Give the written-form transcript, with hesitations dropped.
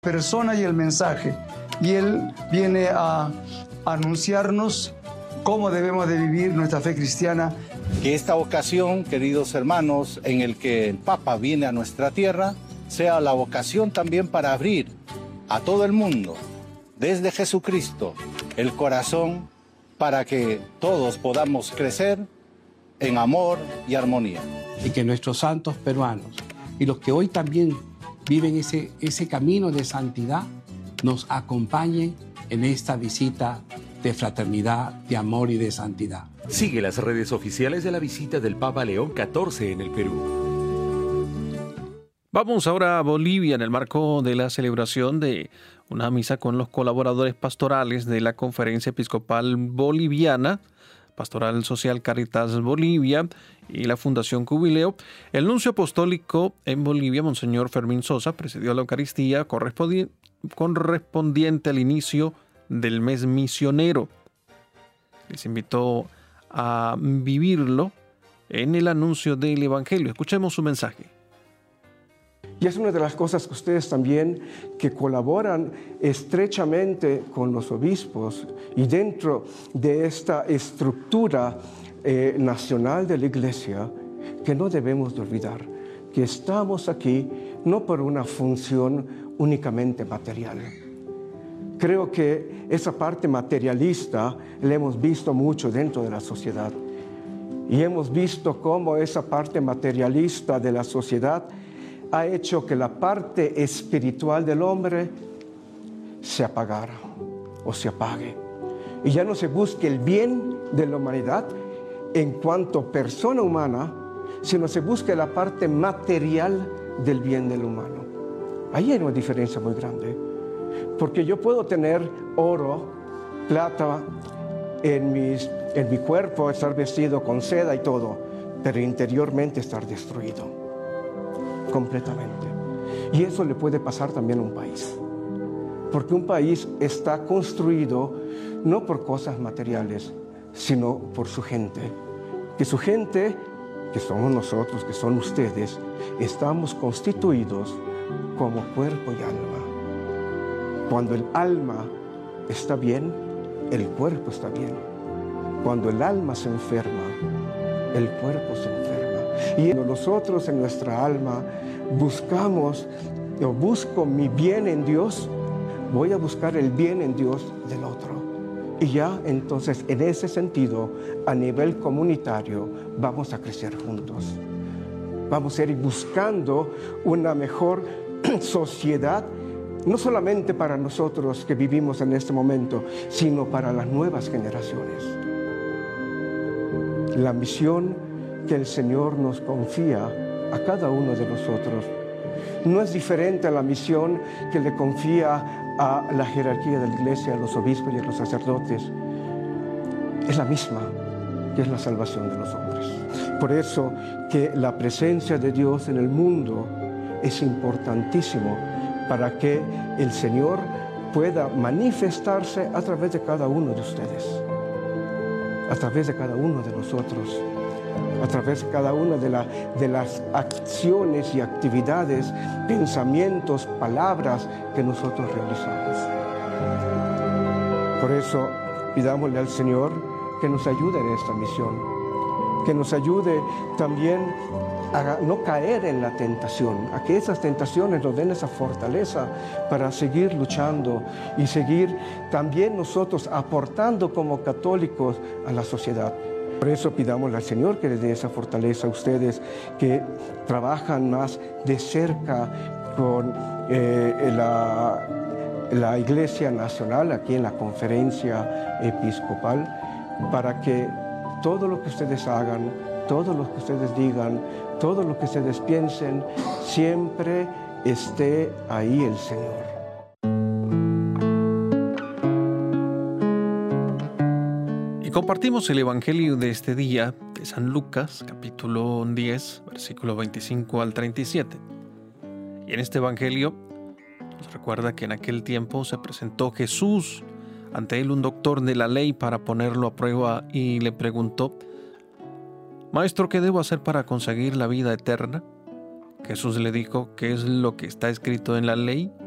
persona y el mensaje. Y Él viene a anunciarnos cómo debemos de vivir nuestra fe cristiana. Que esta ocasión, queridos hermanos, en el que el Papa viene a nuestra tierra, sea la ocasión también para abrir a todo el mundo, desde Jesucristo, el corazón, para que todos podamos crecer en amor y armonía. Y que nuestros santos peruanos y los que hoy también viven ese camino de santidad nos acompañen en esta visita de fraternidad, de amor y de santidad. Sigue las redes oficiales de la visita del Papa León XIV en el Perú. Vamos ahora a Bolivia en el marco de la celebración de una misa con los colaboradores pastorales de la Conferencia Episcopal Boliviana, Pastoral Social Caritas Bolivia y la Fundación Cubileo. El nuncio apostólico en Bolivia, Monseñor Fermín Sosa, presidió la Eucaristía correspondiente al inicio del mes misionero. Les invitó a vivirlo en el anuncio del Evangelio. Escuchemos su mensaje. Y es una de las cosas que ustedes también, que colaboran estrechamente con los obispos y dentro de esta estructura nacional de la Iglesia, que no debemos de olvidar, que estamos aquí no por una función únicamente material. Creo que esa parte materialista la hemos visto mucho dentro de la sociedad. Y hemos visto cómo esa parte materialista de la sociedad ha hecho que la parte espiritual del hombre se apagara o se apague. Y ya no se busque el bien de la humanidad en cuanto persona humana, sino se busque la parte material del bien del humano. Ahí hay una diferencia muy grande. Porque yo puedo tener oro, plata en mi cuerpo, estar vestido con seda y todo, pero interiormente estar destruido completamente. Y eso le puede pasar también a un país, porque un país está construido no por cosas materiales, sino por su gente. Que su gente, que somos nosotros, que son ustedes, estamos constituidos como cuerpo y alma. Cuando el alma está bien, el cuerpo está bien. Cuando el alma se enferma, el cuerpo se enferma. Y nosotros en nuestra alma busco mi bien en Dios, voy a buscar el bien en Dios del otro. Y ya entonces en ese sentido, a nivel comunitario, vamos a crecer juntos. Vamos a ir buscando una mejor sociedad, no solamente para nosotros que vivimos en este momento, sino para las nuevas generaciones. La misión que el Señor nos confía a cada uno de nosotros no es diferente a la misión que le confía a la jerarquía de la Iglesia, a los obispos y a los sacerdotes. Es la misma, que es la salvación de los hombres. Por eso que la presencia de Dios en el mundo es importantísimo para que el Señor pueda manifestarse a través de cada uno de ustedes, a través de cada uno de nosotros, a través de cada una de las acciones y actividades, pensamientos, palabras que nosotros realizamos. Por eso pidámosle al Señor que nos ayude en esta misión, que nos ayude también a no caer en la tentación, a que esas tentaciones nos den esa fortaleza para seguir luchando y seguir también nosotros aportando como católicos a la sociedad. Por eso pidámosle al Señor que les dé esa fortaleza a ustedes que trabajan más de cerca con la Iglesia Nacional, aquí en la Conferencia Episcopal, para que todo lo que ustedes hagan, todo lo que ustedes digan, todo lo que ustedes piensen, siempre esté ahí el Señor. Compartimos el Evangelio de este día de San Lucas, capítulo 10, versículo 25 al 37. Y en este Evangelio nos recuerda que en aquel tiempo se presentó Jesús ante él un doctor de la ley para ponerlo a prueba y le preguntó: Maestro, ¿qué debo hacer para conseguir la vida eterna? Jesús le dijo: ¿qué es lo que está escrito en la ley?